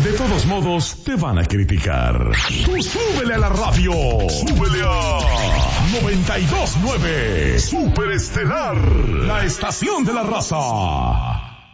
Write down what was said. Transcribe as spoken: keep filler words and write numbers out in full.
De todos modos, te van a criticar. Tú súbele a la radio. Súbele a noventa y dos punto nueve. Superestelar, la estación de la raza.